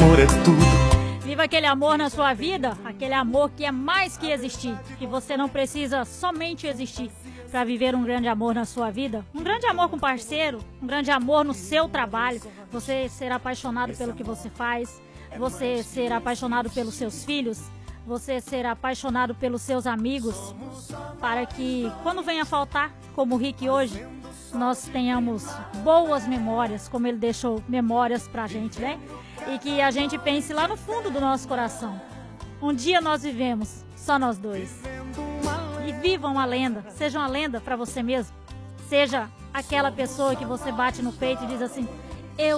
amor é tudo. Viva aquele amor na sua vida, aquele amor que é mais que existir, que você não precisa somente existir para viver um grande amor na sua vida, um grande amor com parceiro, um grande amor no seu trabalho, você ser apaixonado pelo que você faz, você ser apaixonado pelos seus filhos, você ser apaixonado pelos seus amigos, para que quando venha faltar, como o Rick hoje, nós tenhamos boas memórias, como ele deixou memórias pra gente, né? E que a gente pense lá no fundo do nosso coração. Um dia nós vivemos, só nós dois. E viva uma lenda, seja uma lenda pra você mesmo. Seja aquela pessoa que você bate no peito e diz assim: